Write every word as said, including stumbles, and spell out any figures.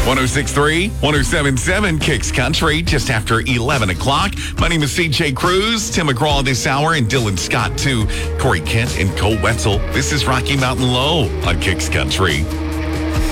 one oh six point three, one oh seven point seven Kicks Country, just after eleven o'clock. My name is C J Cruz, Tim McGraw this hour, and Dylan Scott, too. Corey Kent and Cole Wetzel. This is Rocky Mountain Low on Kicks Country.